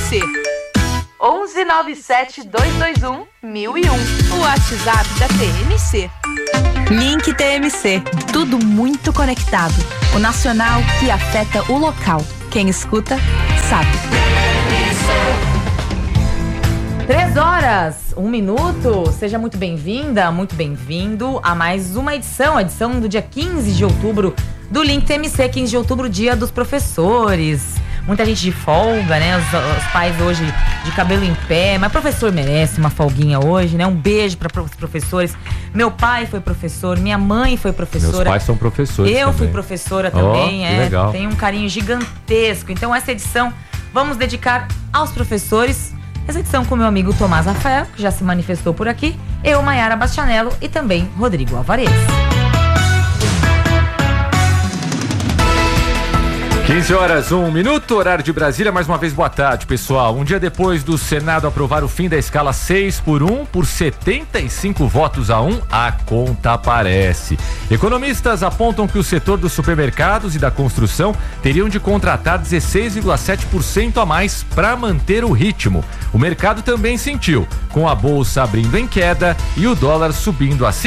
TMC. 1197-221-1001. O WhatsApp da TMC. Link TMC. Tudo muito conectado. O nacional que afeta o local. Quem escuta, sabe. 3h01. Seja muito bem-vinda, muito bem-vindo a mais uma edição, a edição do dia 15 de outubro do Link TMC, 15 de outubro, dia dos professores. Muita gente de folga, né? Os pais hoje de cabelo em pé, mas professor merece uma folguinha hoje, né? Um beijo para os professores. Meu pai foi professor, minha mãe foi professora. Meus pais são professores Eu também. fui professora também, que legal. Tenho um carinho gigantesco. Então essa edição vamos dedicar aos professores. Essa edição com meu amigo Tomás Rafael, que já se manifestou por aqui, eu, Maiara Bastianello e também Rodrigo Alvarez. 15h01, horário de Brasília. Mais uma vez, boa tarde, pessoal. Um dia depois do Senado aprovar o fim da escala 6x1 por 75 votos a 1, a conta aparece. Economistas apontam que o setor dos supermercados e da construção teriam de contratar 16,7% a mais para manter o ritmo. O mercado também sentiu, com a bolsa abrindo em queda e o dólar subindo a R$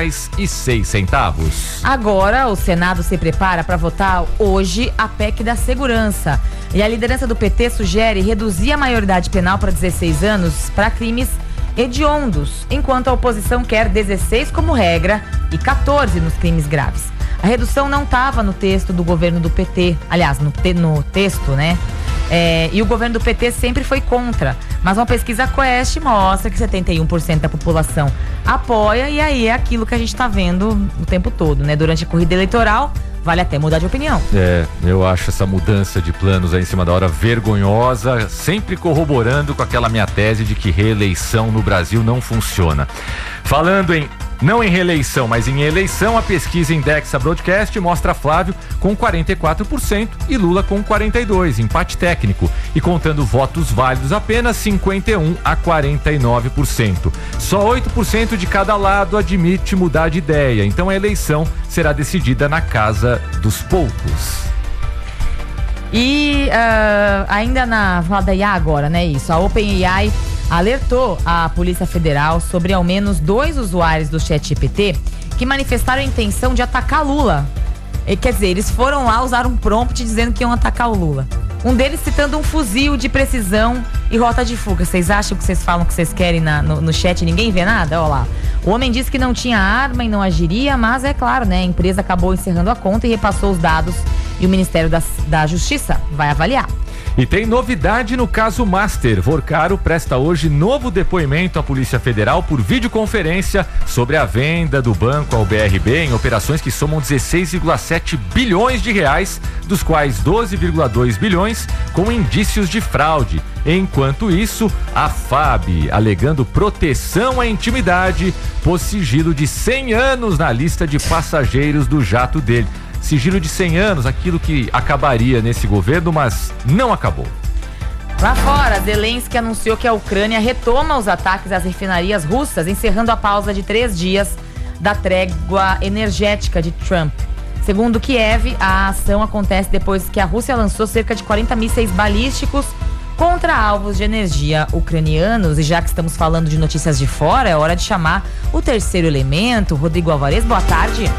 5,06. Agora, o Senado se prepara para votar hoje a PEC da segurança. E a liderança do PT sugere reduzir a maioridade penal para 16 anos para crimes hediondos, enquanto a oposição quer 16 como regra e 14 nos crimes graves. A redução não estava no texto do governo do PT, aliás, no texto, né? E o governo do PT sempre foi contra. Mas uma pesquisa Quest mostra que 71% da população apoia, e aí é aquilo que a gente está vendo o tempo todo, né? Durante a corrida eleitoral, vale até mudar de opinião. Eu acho essa mudança de planos aí em cima da hora vergonhosa, sempre corroborando com aquela minha tese de que reeleição no Brasil não funciona. Falando não em reeleição, mas em eleição, a pesquisa Indexa Broadcast mostra Flávio com 44% e Lula com 42%, empate técnico. E contando votos válidos, apenas 51% a 49%. Só 8% de cada lado admite mudar de ideia, então a eleição será decidida na casa dos poucos. E ainda falar da IA agora, né? Isso, a OpenAI alertou a Polícia Federal sobre ao menos 2 usuários do ChatGPT que manifestaram a intenção de atacar Lula. Quer dizer, eles foram lá usar um prompt dizendo que iam atacar o Lula. Um deles citando um fuzil de precisão e rota de fuga. Vocês acham que vocês falam que vocês querem no chat e ninguém vê nada? Olha lá. O homem disse que não tinha arma e não agiria, mas é claro, né? A empresa acabou encerrando a conta e repassou os dados e o Ministério da Justiça vai avaliar. E tem novidade no caso Master. Vorcaro presta hoje novo depoimento à Polícia Federal por videoconferência sobre a venda do banco ao BRB em operações que somam 16,7 bilhões de reais, dos quais 12,2 bilhões com indícios de fraude. Enquanto isso, a FAB, alegando proteção à intimidade, pôs sigilo de 100 anos na lista de passageiros do jato dele. Sigilo de 100 anos, aquilo que acabaria nesse governo, mas não acabou. Lá fora, Zelensky anunciou que a Ucrânia retoma os ataques às refinarias russas, encerrando a pausa de 3 dias da trégua energética de Trump. Segundo Kiev, a ação acontece depois que a Rússia lançou cerca de 40 mísseis balísticos contra alvos de energia ucranianos. E já que estamos falando de notícias de fora, é hora de chamar o terceiro elemento, Rodrigo Alvarez. Boa tarde.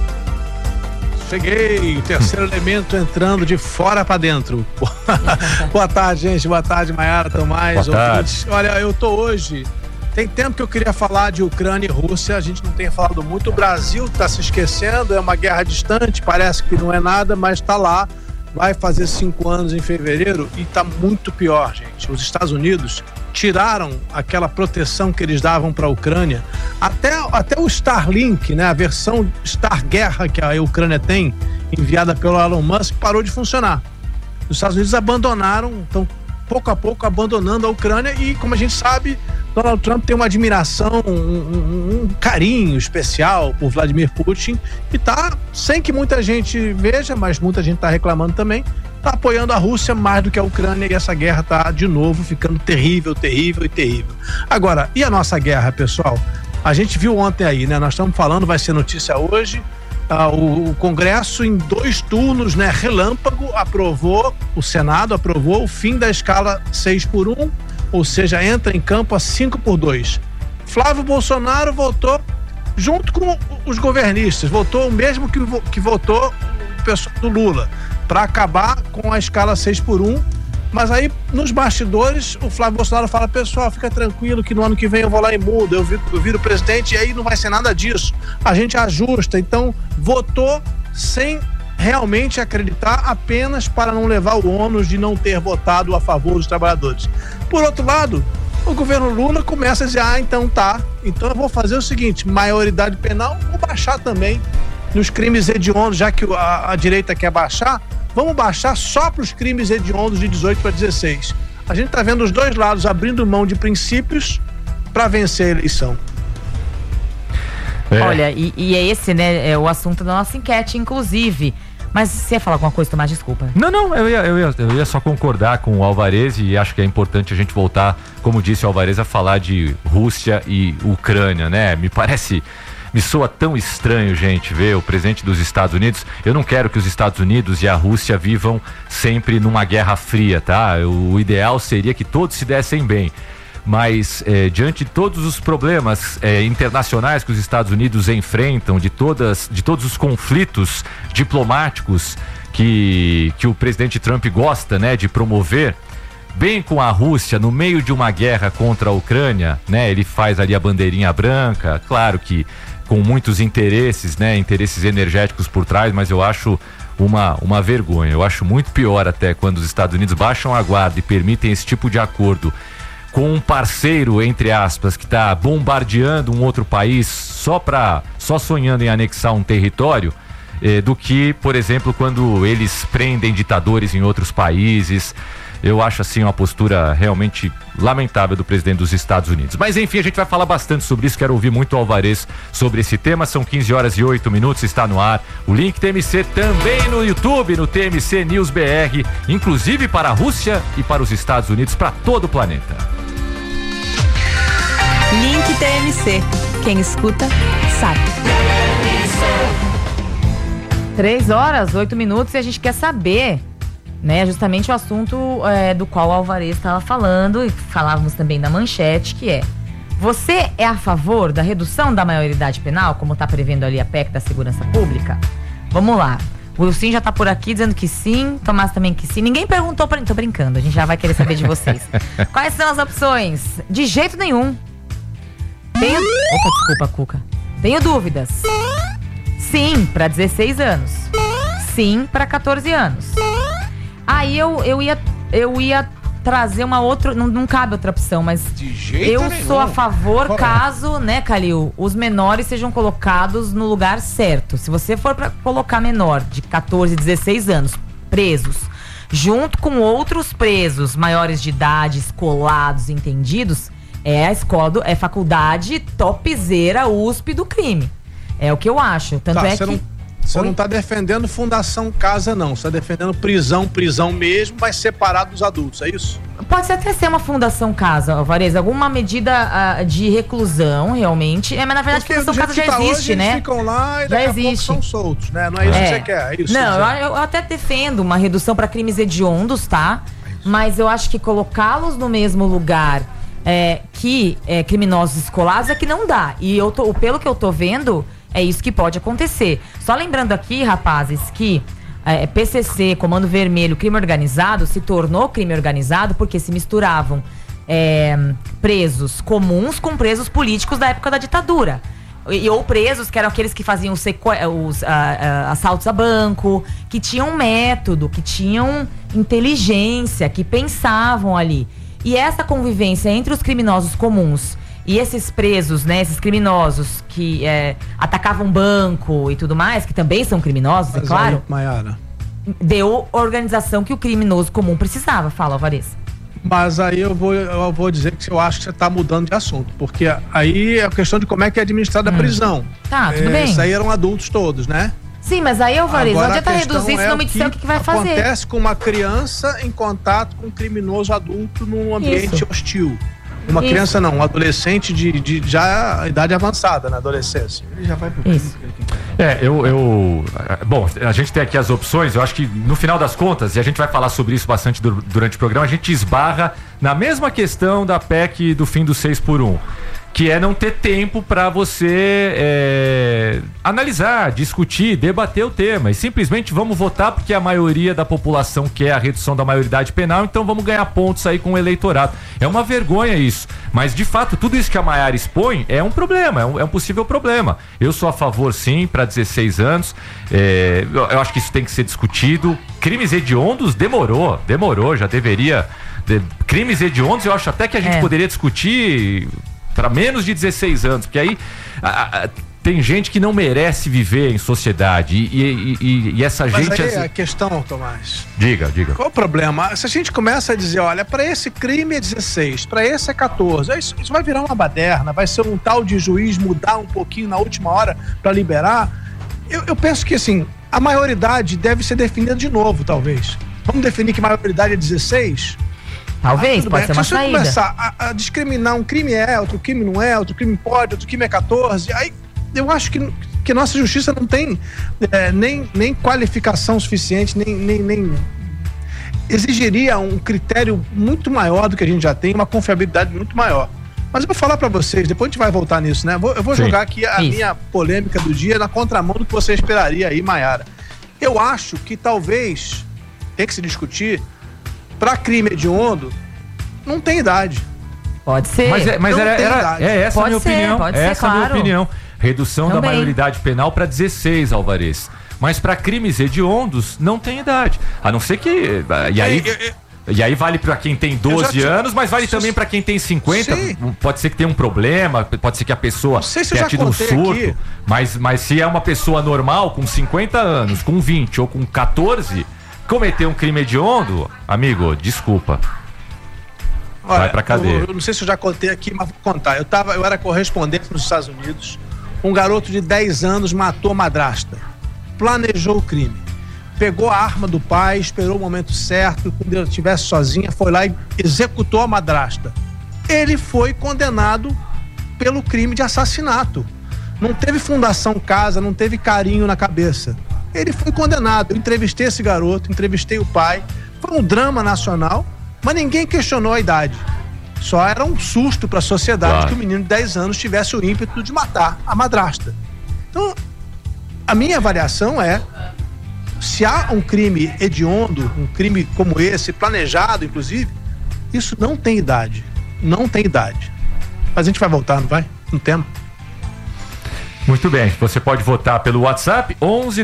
Cheguei, o terceiro elemento entrando de fora para dentro. Boa tarde, gente. Boa tarde, Maiara, Tomás. Boa tarde. Olha, eu tô hoje... Tem tempo que eu queria falar de Ucrânia e Rússia, a gente não tem falado muito. O Brasil está se esquecendo, é uma guerra distante, parece que não é nada, mas está lá. Vai fazer 5 anos em fevereiro e está muito pior, gente. Os Estados Unidos tiraram aquela proteção que eles davam para a Ucrânia. Até o Starlink, né, a versão Star Guerra que a Ucrânia tem, enviada pelo Elon Musk, parou de funcionar. Os Estados Unidos abandonaram, estão pouco a pouco abandonando a Ucrânia e, como a gente sabe, Donald Trump tem uma admiração, um carinho especial por Vladimir Putin e tá, sem que muita gente veja, mas muita gente tá reclamando também, tá apoiando a Rússia mais do que a Ucrânia e essa guerra tá de novo ficando terrível, terrível e terrível. Agora, e a nossa guerra, pessoal? A gente viu ontem aí, né? Nós estamos falando, vai ser notícia hoje, o Congresso, em 2 turnos, né, relâmpago, o Senado aprovou o fim da escala 6x1, ou seja, entra em campo a 5x2. Flávio Bolsonaro votou junto com os governistas, votou o mesmo que votou o pessoal do Lula, para acabar com a escala 6x1. Mas aí, nos bastidores, o Flávio Bolsonaro fala: pessoal, fica tranquilo que no ano que vem eu vou lá e mudo, eu viro presidente, e aí não vai ser nada disso, a gente ajusta. Então, votou sem realmente acreditar, apenas para não levar o ônus de não ter votado a favor dos trabalhadores. Por outro lado, o governo Lula começa a dizer: então tá, então eu vou fazer o seguinte, maioridade penal, vou baixar também nos crimes hediondos, já que a direita quer baixar, vamos baixar só para os crimes hediondos de 18 para 16. A gente está vendo os dois lados abrindo mão de princípios para vencer a eleição. Olha, e é esse, né, é o assunto da nossa enquete, inclusive. Mas você ia falar alguma coisa, Tomás? Desculpa. Não, eu ia só concordar com o Alvarez, e acho que é importante a gente voltar, como disse o Alvarez, a falar de Rússia e Ucrânia, né? Me soa tão estranho, gente, ver o presidente dos Estados Unidos. Eu não quero que os Estados Unidos e a Rússia vivam sempre numa guerra fria, tá? O ideal seria que todos se dessem bem. Mas diante de todos os problemas internacionais que os Estados Unidos enfrentam, de todos os conflitos diplomáticos que o presidente Trump gosta, né, de promover, bem com a Rússia no meio de uma guerra contra a Ucrânia, né? Ele faz ali a bandeirinha branca, claro que com muitos interesses, né? Interesses energéticos por trás, mas eu acho uma vergonha. Eu acho muito pior até quando os Estados Unidos baixam a guarda e permitem esse tipo de acordo com um parceiro, entre aspas, que está bombardeando um outro país só sonhando em anexar um território, do que, por exemplo, quando eles prendem ditadores em outros países. Eu acho assim uma postura realmente lamentável do presidente dos Estados Unidos. Mas enfim, a gente vai falar bastante sobre isso. Quero ouvir muito o Alvarez sobre esse tema. São 15h08, está no ar o Link TMC também no YouTube, no TMC News BR, inclusive para a Rússia e para os Estados Unidos, para todo o planeta. Link TMC. Quem escuta, sabe. 3h08 e a gente quer saber, né, justamente o assunto do qual o Alvarez estava falando, e falávamos também na manchete, que é: você é a favor da redução da maioridade penal, como está prevendo ali a PEC da Segurança Pública? Vamos lá. O Wilson já está por aqui dizendo que sim, Tomás também que sim. Ninguém perguntou pra... Tô brincando, a gente já vai querer saber de vocês. Quais são as opções? De jeito nenhum. Opa, desculpa, Cuca. Tenho dúvidas. Sim, para 16 anos. Sim, para 14 anos. Aí eu ia trazer uma outra, não cabe outra opção, mas eu sou a favor caso, né, Calil, os menores sejam colocados no lugar certo. Se você for para colocar menor de 14, 16 anos presos, junto com outros presos maiores de idade, escolados, entendidos, é a escola, é faculdade topzera USP do crime. É o que eu acho. Tanto é que... Você não está defendendo Fundação Casa, não. Você está defendendo prisão mesmo, mas separado dos adultos, é isso? Pode até ser uma Fundação Casa, Alvarez. Alguma medida de reclusão, realmente. Mas na verdade, porque Fundação Casa já existe, hoje, né? Eles ficam lá e daqui a pouco são soltos, né? Não é isso que você quer, é isso? Não, eu até defendo uma redução para crimes hediondos, tá? Mas eu acho que colocá-los no mesmo lugar que criminosos escolados é que não dá. E pelo que eu tô vendo... É isso que pode acontecer. Só lembrando aqui, rapazes, que PCC, Comando Vermelho, crime organizado, se tornou crime organizado porque se misturavam presos comuns com presos políticos da época da ditadura. Ou presos que eram aqueles que faziam os assaltos a banco, que tinham método, que tinham inteligência, que pensavam ali. E essa convivência entre os criminosos comuns e esses presos, né, esses criminosos que atacavam banco e tudo mais, que também são criminosos, mas é claro, aí, Maiara, deu a organização que o criminoso comum precisava. Fala, Alvarez. Mas aí eu vou dizer que eu acho que você está mudando de assunto, porque aí é a questão de como é que é administrada a prisão. Tá, tudo bem. Isso aí eram adultos todos, né? Sim, mas aí, Alvarez, não adianta reduzir se não me disser o que vai fazer. Acontece com uma criança em contato com um criminoso adulto num ambiente hostil. Uma criança não, um adolescente de já idade avançada na adolescência. Ele já vai pro crime que ele tem que fazer. Bom, a gente tem aqui as opções. Eu acho que no final das contas, e a gente vai falar sobre isso bastante durante o programa, a gente esbarra na mesma questão da PEC do fim do 6x1, que é não ter tempo para você analisar, discutir, debater o tema. E simplesmente vamos votar porque a maioria da população quer a redução da maioridade penal, então vamos ganhar pontos aí com o eleitorado. É uma vergonha isso. Mas, de fato, tudo isso que a Maiara expõe é um problema, é um possível problema. Eu sou a favor, sim, para 16 anos. Eu acho que isso tem que ser discutido. Crimes hediondos demorou, já deveria. Crimes hediondos eu acho até que a gente poderia discutir para menos de 16 anos, porque aí tem gente que não merece viver em sociedade e essa gente... Mas aí a questão, Tomás... Diga. Qual o problema? Se a gente começa a dizer, olha, para esse crime é 16, para esse é 14, isso vai virar uma baderna, vai ser um tal de juiz mudar um pouquinho na última hora para liberar. Eu penso que, assim, a maioridade deve ser definida de novo, talvez. Vamos definir que maioridade é 16? Talvez, pode ser uma saída. Se você começar a discriminar, um crime outro crime não é, outro crime pode, outro crime é 14, aí eu acho que nossa justiça não tem nem qualificação suficiente, nem exigiria um critério muito maior do que a gente já tem, uma confiabilidade muito maior. Mas eu vou falar pra vocês, depois a gente vai voltar nisso, né? Eu vou jogar aqui a minha polêmica do dia na contramão do que você esperaria aí, Maiara. Eu acho que talvez tem que se discutir. Para crime hediondo, não tem idade. Pode ser. Mas essa a minha opinião. Essa é a minha opinião. Redução da maioridade penal para 16, Alvarez. Mas para crimes hediondos, não tem idade. A não ser que... E aí vale para quem tem 12 anos, mas vale também para quem tem 50. Sim. Pode ser que tenha um problema, pode ser que a pessoa tenha tido um surto. Mas se é uma pessoa normal, com 50 anos, com 20 ou com 14... cometer um crime hediondo, amigo, desculpa. Olha, vai pra cadeia. Eu não sei se eu já contei aqui, mas vou contar. Eu era correspondente nos Estados Unidos. Um garoto de 10 anos matou a madrasta. Planejou o crime. Pegou a arma do pai, esperou o momento certo, quando ele estivesse sozinha, foi lá e executou a madrasta. Ele foi condenado pelo crime de assassinato. Não teve fundação casa, não teve carinho na cabeça. Ele foi condenado. Eu entrevistei esse garoto, entrevistei o pai. Foi um drama nacional, mas ninguém questionou a idade. Só era um susto para a sociedade que o menino de 10 anos tivesse o ímpeto de matar a madrasta. Então, a minha avaliação é: se há um crime hediondo, um crime como esse, planejado, inclusive, isso não tem idade. Não tem idade. Mas a gente vai voltar, não vai? No tema. Muito bem, você pode votar pelo WhatsApp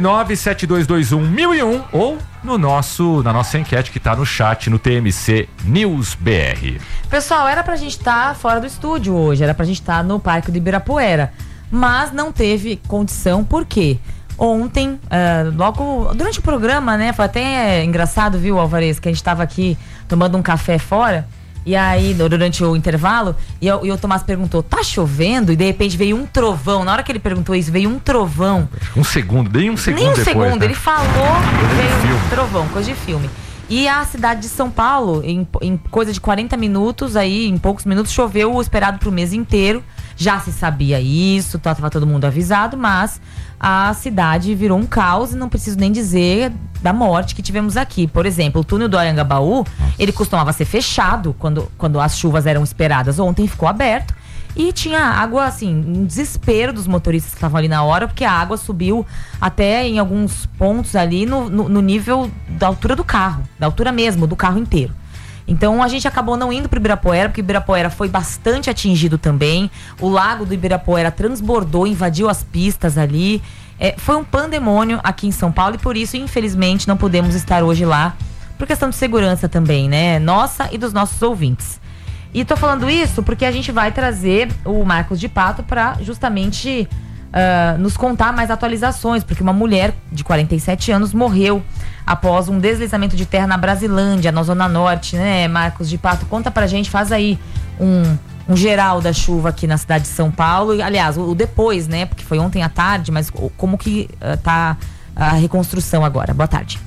11972211001 ou na nossa enquete que está no chat no TMC News BR. Pessoal, era pra gente estar fora do estúdio hoje, era pra gente estar no Parque do Ibirapuera, mas não teve condição, por quê? Ontem, logo durante o programa, né, foi até engraçado, viu, Alvarez, que a gente estava aqui tomando um café fora. E aí, durante o intervalo, e o Tomás perguntou, tá chovendo? E de repente veio um trovão. Na hora que ele perguntou isso, veio um trovão. Nem um segundo depois. Né? Ele falou, veio um trovão, coisa de filme. E a cidade de São Paulo, em coisa de 40 minutos, aí em poucos minutos, choveu o esperado pro mês inteiro. Já se sabia isso, estava todo mundo avisado, mas a cidade virou um caos e não preciso nem dizer da morte que tivemos aqui. Por exemplo, o túnel do Anhangabaú, ele costumava ser fechado quando as chuvas eram esperadas. Ontem ficou aberto e tinha água, assim, um desespero dos motoristas que estavam ali na hora, porque a água subiu até em alguns pontos ali no nível da altura do carro, da altura mesmo, do carro inteiro. Então a gente acabou não indo para o Ibirapuera, porque o Ibirapuera foi bastante atingido também. O lago do Ibirapuera transbordou, invadiu as pistas ali. Foi um pandemônio aqui em São Paulo e por isso, infelizmente, não podemos estar hoje lá, por questão de segurança também, né? Nossa e dos nossos ouvintes. E tô falando isso porque a gente vai trazer o Marcos de Pato para justamente nos contar mais atualizações, porque uma mulher de 47 anos morreu após um deslizamento de terra na Brasilândia, na Zona Norte, né, Marcos de Pato? Conta pra gente, faz aí um geral da chuva aqui na cidade de São Paulo. E, aliás, o depois, né, porque foi ontem à tarde, mas como que tá a reconstrução agora? Boa tarde.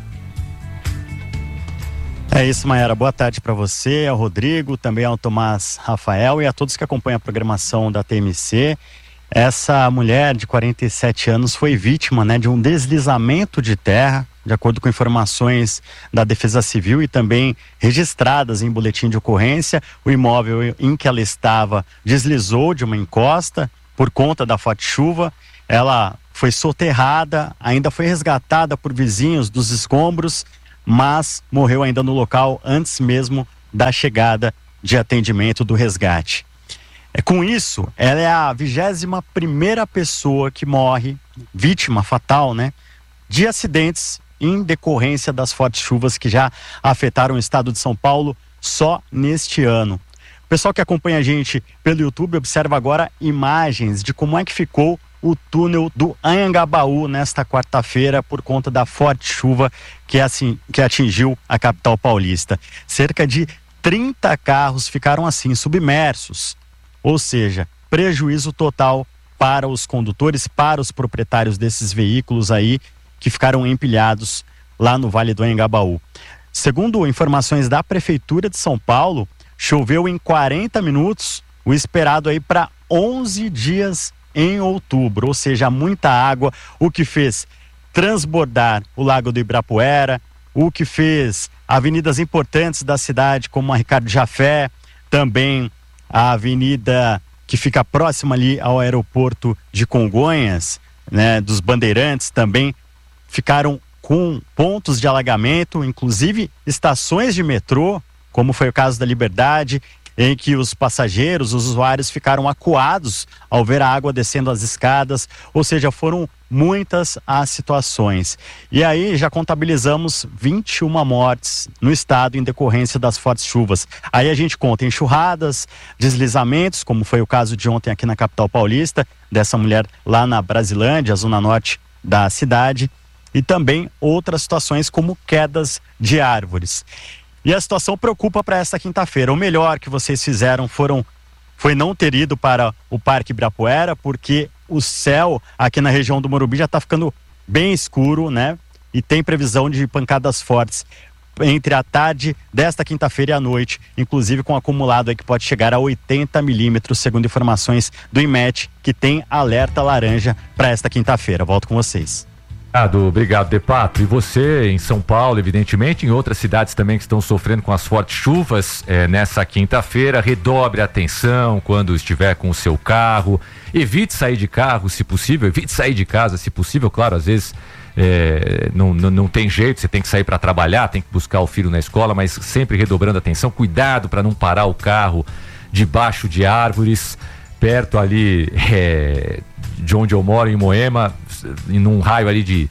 É isso, Maiara. Boa tarde para você, ao Rodrigo, também ao Tomás Rafael e a todos que acompanham a programação da TMC. Essa mulher de 47 anos foi vítima, né, de um deslizamento de terra, de acordo com informações da Defesa Civil e também registradas em boletim de ocorrência. O imóvel em que ela estava deslizou de uma encosta por conta da forte chuva. Ela foi soterrada, ainda foi resgatada por vizinhos dos escombros, mas morreu ainda no local antes mesmo da chegada de atendimento do resgate. Com isso, ela é a 21ª pessoa que morre, vítima fatal, né, de acidentes em decorrência das fortes chuvas que já afetaram o estado de São Paulo só neste ano. O pessoal que acompanha a gente pelo YouTube observa agora imagens de como é que ficou o túnel do Anhangabaú nesta quarta-feira por conta da forte chuva que atingiu a capital paulista. Cerca de 30 carros ficaram assim, submersos, ou seja, prejuízo total para os condutores, para os proprietários desses veículos aí que ficaram empilhados lá no Vale do Anhangabaú. Segundo informações da Prefeitura de São Paulo, choveu em 40 minutos, o esperado aí para 11 dias em outubro, ou seja, muita água, o que fez transbordar o Lago do Ibirapuera, o que fez avenidas importantes da cidade, como a Ricardo Jafé, também a avenida que fica próxima ali ao aeroporto de Congonhas, né, dos Bandeirantes, também ficaram com pontos de alagamento, inclusive estações de metrô, como foi o caso da Liberdade, em que os passageiros, os usuários ficaram acuados ao ver a água descendo as escadas, ou seja, foram muitas as situações. E aí já contabilizamos 21 mortes no estado em decorrência das fortes chuvas. Aí a gente conta enxurradas, deslizamentos, como foi o caso de ontem aqui na capital paulista, dessa mulher lá na Brasilândia, zona norte da cidade, e também outras situações como quedas de árvores. E a situação preocupa para esta quinta-feira. O melhor que vocês fizeram foi não ter ido para o Parque Ibirapuera, porque o céu aqui na região do Morumbi já está ficando bem escuro, né? E tem previsão de pancadas fortes entre a tarde desta quinta-feira e a noite, inclusive com acumulado aí que pode chegar a 80 milímetros, segundo informações do IMET, que tem alerta laranja para esta quinta-feira. Volto com vocês. Obrigado, De Pato. E você em São Paulo, evidentemente, em outras cidades também que estão sofrendo com as fortes chuvas nessa quinta-feira, redobre a atenção quando estiver com o seu carro, evite sair de carro se possível, evite sair de casa se possível, claro, às vezes não tem jeito, você tem que sair para trabalhar, tem que buscar o filho na escola, mas sempre redobrando a atenção, cuidado para não parar o carro debaixo de árvores, perto ali de onde eu moro, em Moema, num raio ali de,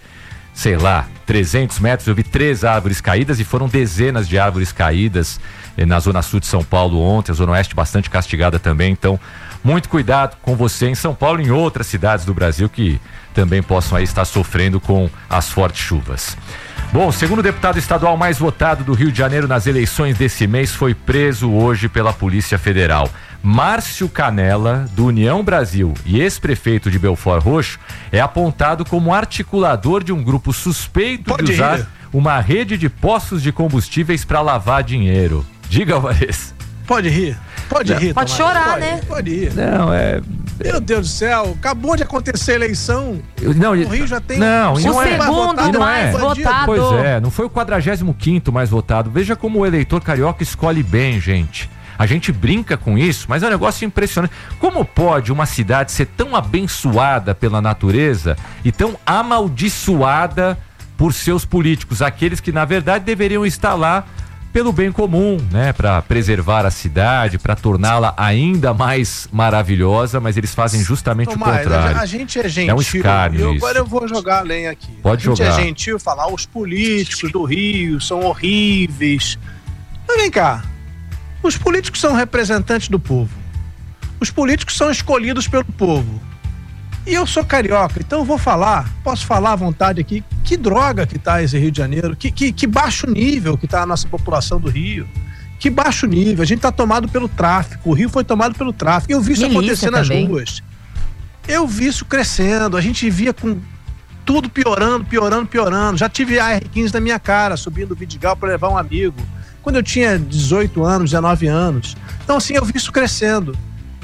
300 metros, eu vi 3 árvores caídas e foram dezenas de árvores caídas na zona sul de São Paulo ontem, a zona oeste bastante castigada também, então muito cuidado com você em São Paulo e em outras cidades do Brasil que também possam aí estar sofrendo com as fortes chuvas. Bom, o segundo deputado estadual mais votado do Rio de Janeiro nas eleições desse mês foi preso hoje pela Polícia Federal. Márcio Canella, do União Brasil e ex-prefeito de Belford Roxo, é apontado como articulador de um grupo suspeito de usar uma rede de postos de combustíveis para lavar dinheiro. Diga, Vanessa. Pode rir. Pode rir. Pode chorar, né? Pode rir. Não, Meu Deus do céu, acabou de acontecer a eleição. O Rio já tem o segundo mais votado. Pois é, não foi o 45º mais votado. Veja como o eleitor carioca escolhe bem, gente. A gente brinca com isso, mas é um negócio impressionante. Como pode uma cidade ser tão abençoada pela natureza e tão amaldiçoada por seus políticos? Aqueles que, na verdade, deveriam estar lá pelo bem comum, né? Para preservar a cidade, para torná-la ainda mais maravilhosa, mas eles fazem justamente o contrário. A gente é gentil. É um escárnio isso. Agora eu vou jogar a lenha aqui. Pode jogar. A gente é gentil falar, os políticos do Rio são horríveis. Mas vem cá. Os políticos são representantes do povo. Os políticos são escolhidos pelo povo. E eu sou carioca, então eu vou falar, posso falar à vontade aqui, que droga que tá esse Rio de Janeiro, que baixo nível que tá a nossa população do Rio. Que baixo nível, a gente tá tomado pelo tráfico, o Rio foi tomado pelo tráfico. Eu vi isso acontecer nas ruas. Eu vi isso crescendo, a gente via com tudo piorando. Já tive a R15 na minha cara, subindo o Vidigal para levar um amigo. Quando eu tinha 18 anos, 19 anos. Então assim, eu vi isso crescendo.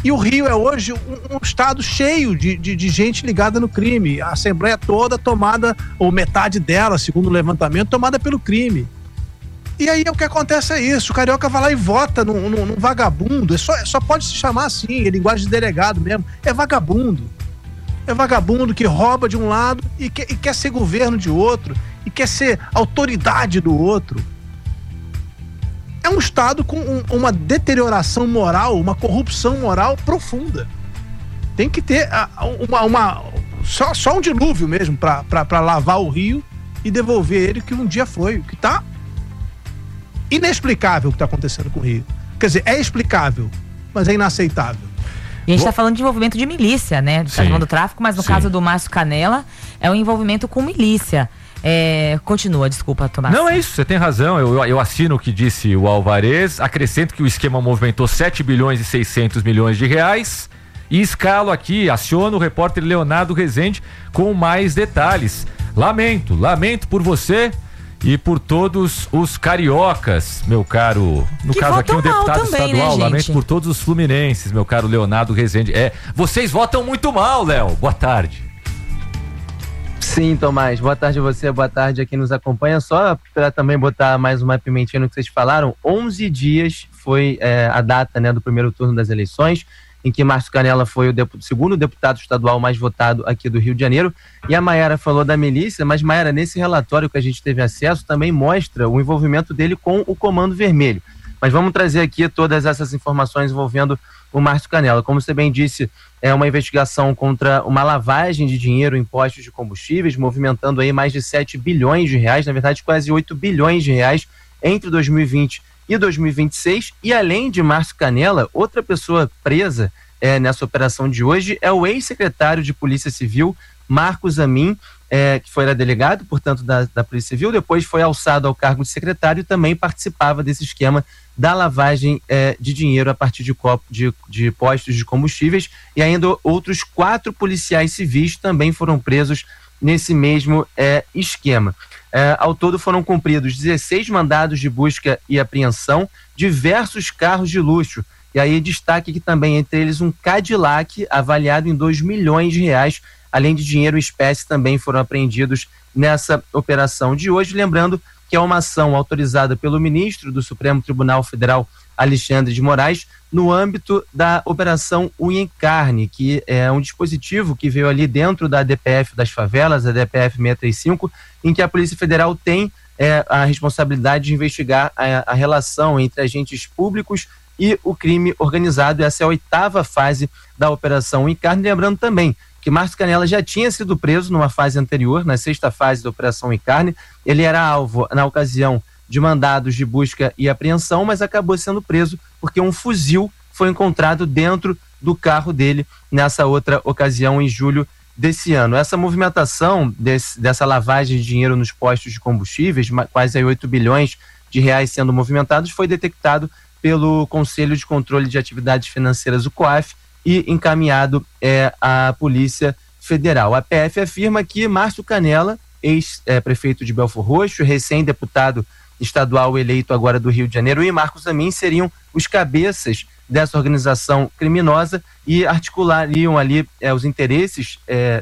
E o Rio é hoje um estado cheio de gente ligada no crime. A Assembleia toda tomada, ou metade dela, segundo o levantamento, tomada pelo crime. E aí o que acontece é isso, o carioca vai lá e vota num vagabundo, só pode se chamar assim, é linguagem de delegado mesmo, é vagabundo. É vagabundo que rouba de um lado e quer ser governo de outro, e quer ser autoridade do outro. É um estado com uma deterioração moral, uma corrupção moral profunda. Tem que ter só um dilúvio mesmo para lavar o Rio e devolver ele que um dia foi, que tá inexplicável o que está acontecendo com o Rio. Quer dizer, é explicável, mas é inaceitável. E a gente está falando de envolvimento de milícia, né? Está falando do tráfico, mas no caso do Márcio Canella, é um envolvimento com milícia. Continua, desculpa, Tomás. Não, é isso, você tem razão. Eu assino o que disse o Alvarez. Acrescento que o esquema movimentou 7 bilhões e 600 milhões de reais. E escalo aqui, aciono o repórter Leonardo Rezende com mais detalhes. Lamento por você e por todos os cariocas, meu caro. No que caso aqui, um deputado também, estadual, né, lamento por todos os fluminenses, meu caro Leonardo Rezende. Vocês votam muito mal, Léo. Boa tarde. Sim, Tomás. Boa tarde a você, boa tarde a quem nos acompanha. Só para também botar mais uma pimentinha no que vocês falaram, 11 dias foi a data, né, do primeiro turno das eleições, em que Márcio Canella foi o segundo deputado estadual mais votado aqui do Rio de Janeiro. E a Maiara falou da milícia, mas Maiara, nesse relatório que a gente teve acesso, também mostra o envolvimento dele com o Comando Vermelho. Mas vamos trazer aqui todas essas informações envolvendo o Márcio Canella. Como você bem disse, é uma investigação contra uma lavagem de dinheiro em postos de combustíveis, movimentando aí mais de 7 bilhões de reais, na verdade quase 8 bilhões de reais entre 2020 e 2026. E além de Márcio Canella, outra pessoa presa nessa operação de hoje é o ex-secretário de Polícia Civil, Marcos Amin, que era delegado, portanto, da Polícia Civil, depois foi alçado ao cargo de secretário e também participava desse esquema da lavagem de dinheiro a partir de postos de combustíveis. E ainda outros 4 policiais civis também foram presos nesse mesmo esquema. Ao todo foram cumpridos 16 mandados de busca e apreensão, diversos carros de luxo. E aí destaque que também entre eles um Cadillac avaliado em 2 milhões de reais, além de dinheiro em espécie também foram apreendidos nessa operação de hoje. Lembrando que é uma ação autorizada pelo ministro do Supremo Tribunal Federal, Alexandre de Moraes, no âmbito da Operação Unha em Carne, que é um dispositivo que veio ali dentro da DPF das favelas, a DPF 635, em que a Polícia Federal tem a responsabilidade de investigar a relação entre agentes públicos e o crime organizado. Essa é a 8ª fase da Operação Unha em Carne. Lembrando também que Márcio Canella já tinha sido preso numa fase anterior, na 6ª fase da Operação Unha em Carne. Ele era alvo, na ocasião, de mandados de busca e apreensão, mas acabou sendo preso porque um fuzil foi encontrado dentro do carro dele nessa outra ocasião, em julho desse ano. Essa movimentação dessa lavagem de dinheiro nos postos de combustíveis, quase 8 bilhões de reais sendo movimentados, foi detectado pelo Conselho de Controle de Atividades Financeiras, o COAF, e encaminhado à Polícia Federal. A PF afirma que Márcio Canella, ex-prefeito de Belfor Roxo, recém-deputado estadual eleito agora do Rio de Janeiro, e Marcos Amin seriam os cabeças dessa organização criminosa e articulariam ali os interesses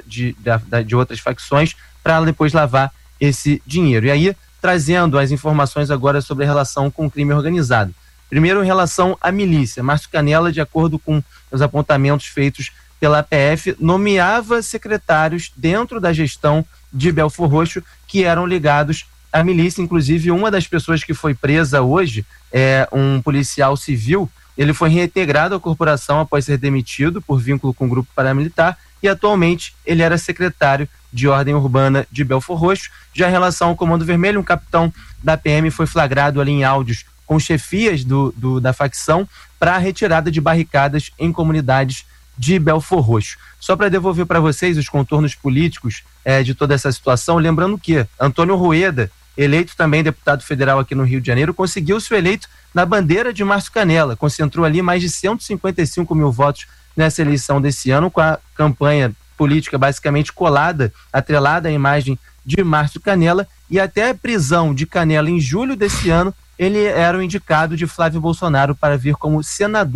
de outras facções para depois lavar esse dinheiro. E aí, trazendo as informações agora sobre a relação com o crime organizado. Primeiro, em relação à milícia, Márcio Canella, de acordo com os apontamentos feitos pela PF, nomeava secretários dentro da gestão de Belfor Roxo que eram ligados à milícia. Inclusive, uma das pessoas que foi presa hoje é um policial civil. Ele foi reintegrado à corporação após ser demitido por vínculo com o grupo paramilitar e atualmente ele era secretário de ordem urbana de Belfor Roxo. Já em relação ao Comando Vermelho, um capitão da PM foi flagrado ali em áudios com chefias da facção para a retirada de barricadas em comunidades de Belfor Roxo. Só para devolver para vocês os contornos políticos de toda essa situação, lembrando que Antônio Rueda, eleito também deputado federal aqui no Rio de Janeiro, conseguiu ser eleito na bandeira de Márcio Canella, concentrou ali mais de 155 mil votos nessa eleição desse ano, com a campanha política basicamente colada, atrelada à imagem de Márcio Canella, e até a prisão de Canella em julho desse ano, ele era o indicado de Flávio Bolsonaro para vir como senador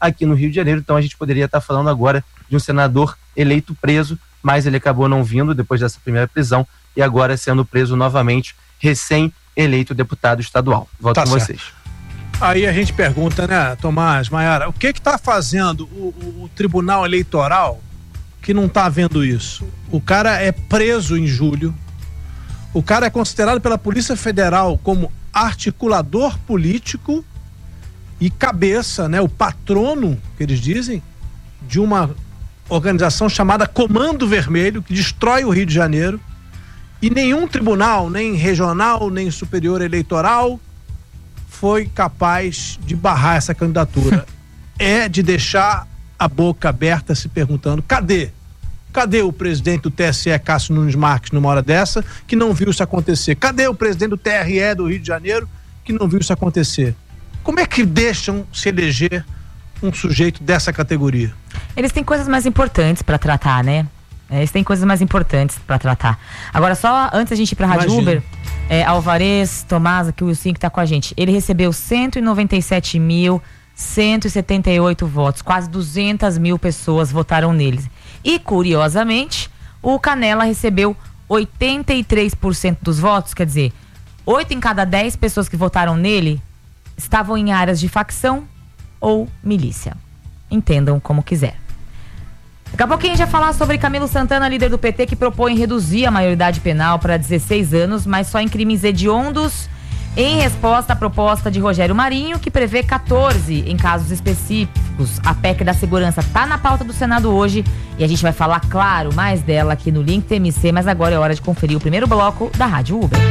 aqui no Rio de Janeiro. Então a gente poderia estar falando agora de um senador eleito preso, mas ele acabou não vindo depois dessa primeira prisão e agora sendo preso novamente, recém-eleito deputado estadual. Volto com vocês. Aí a gente pergunta, né, Tomás, Maiara, o que está fazendo o Tribunal Eleitoral que não está vendo isso? O cara é preso em julho, o cara é considerado pela Polícia Federal como articulador político e cabeça, né, o patrono, que eles dizem, de uma organização chamada Comando Vermelho, que destrói o Rio de Janeiro, e nenhum tribunal, nem regional, nem superior eleitoral, foi capaz de barrar essa candidatura. É de deixar a boca aberta se perguntando, cadê o presidente do TSE, Cássio Nunes Marques, numa hora dessa, que não viu isso acontecer? Cadê o presidente do TRE do Rio de Janeiro, que não viu isso acontecer? Como é que deixam se eleger um sujeito dessa categoria? Eles têm coisas mais importantes para tratar, né? Eles têm coisas mais importantes para tratar. Agora, só antes da gente ir para a Rádio Uber, Alvarez, Tomás, aqui o Wilson que está com a gente, ele recebeu 197.178 votos, quase 200 mil pessoas votaram nele. E, curiosamente, o Canela recebeu 83% dos votos, quer dizer, 8 em cada 10 pessoas que votaram nele estavam em áreas de facção ou milícia. Entendam como quiser. Daqui a pouquinho a gente vai falar sobre Camilo Santana, líder do PT, que propõe reduzir a maioridade penal para 16 anos, mas só em crimes hediondos, em resposta à proposta de Rogério Marinho, que prevê 14 em casos específicos. A PEC da segurança está na pauta do Senado hoje e a gente vai falar, claro, mais dela aqui no Link TMC, mas agora é hora de conferir o primeiro bloco da Rádio Uber.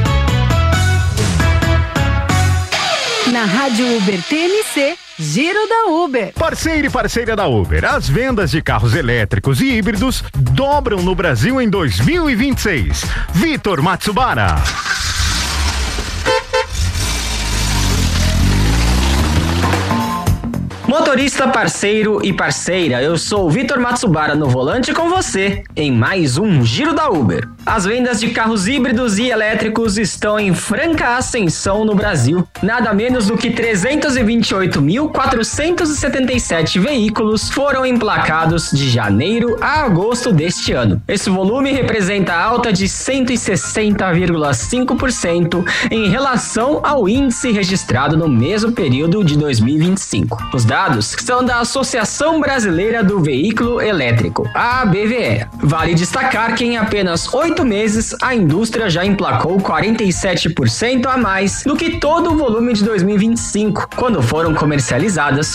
Na Rádio Uber TMC, Giro da Uber. Parceiro e parceira da Uber, as vendas de carros elétricos e híbridos dobram no Brasil em 2026. Vitor Matsubara. Motorista, parceiro e parceira, eu sou o Vitor Matsubara no volante com você em mais um Giro da Uber. As vendas de carros híbridos e elétricos estão em franca ascensão no Brasil. Nada menos do que 328.477 veículos foram emplacados de janeiro a agosto deste ano. Esse volume representa alta de 160,5% em relação ao índice registrado no mesmo período de 2025. Os dados são da Associação Brasileira do Veículo Elétrico, a ABVE. Vale destacar que em apenas 8 meses a indústria já emplacou 47% a mais do que todo o volume de 2025, quando foram comercializadas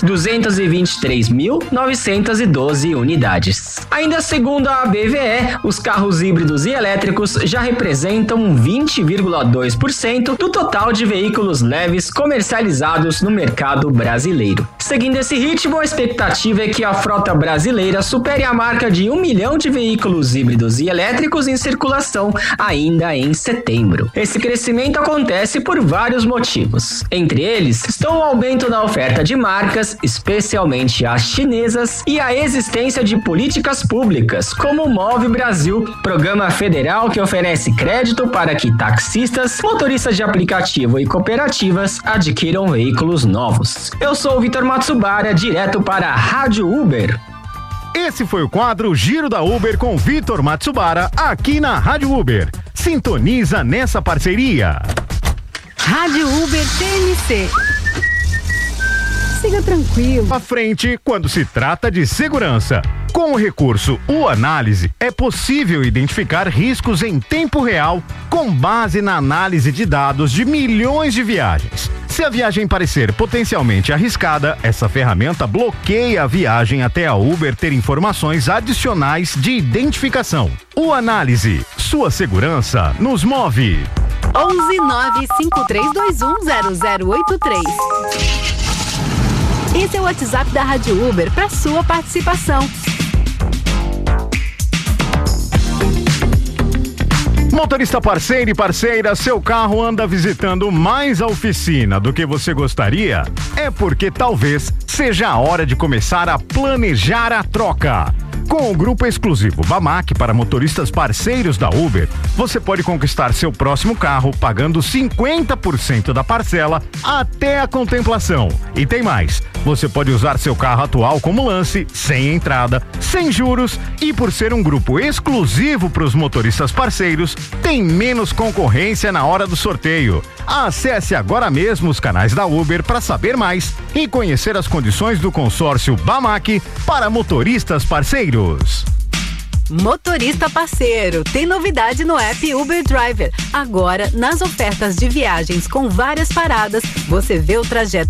223.912 unidades. Ainda segundo a ABVE, os carros híbridos e elétricos já representam 20,2% do total de veículos leves comercializados no mercado brasileiro. Seguindo esse ritmo, a expectativa é que a frota brasileira supere a marca de 1 milhão de veículos híbridos e elétricos em circulação ainda em setembro. Esse crescimento acontece por vários motivos. Entre eles estão o aumento na oferta de marcas, especialmente as chinesas, e a existência de políticas públicas, como o Move Brasil, programa federal que oferece crédito para que taxistas, motoristas de aplicativo e cooperativas adquiram veículos novos. Eu sou o Vitor Matsubara, direto para a Rádio Uber. Esse foi o quadro Giro da Uber com Vitor Matsubara, aqui na Rádio Uber. Sintoniza nessa parceria. Rádio Uber TMC. Siga tranquilo. À frente quando se trata de segurança. Com o recurso U-Análise, é possível identificar riscos em tempo real com base na análise de dados de milhões de viagens. Se a viagem parecer potencialmente arriscada, essa ferramenta bloqueia a viagem até a Uber ter informações adicionais de identificação. U-Análise, sua segurança nos move. 11953210083. Esse é o WhatsApp da Rádio Uber para sua participação. Motorista parceiro e parceira, seu carro anda visitando mais a oficina do que você gostaria? É porque talvez seja a hora de começar a planejar a troca. Com o grupo exclusivo Bamac para motoristas parceiros da Uber, você pode conquistar seu próximo carro pagando 50% da parcela até a contemplação. E tem mais, você pode usar seu carro atual como lance, sem entrada, sem juros, e por ser um grupo exclusivo para os motoristas parceiros, tem menos concorrência na hora do sorteio. Acesse agora mesmo os canais da Uber para saber mais e conhecer as condições do consórcio Bamac para motoristas parceiros. Motorista parceiro, tem novidade no app Uber Driver. Agora, nas ofertas de viagens com várias paradas, você vê o trajeto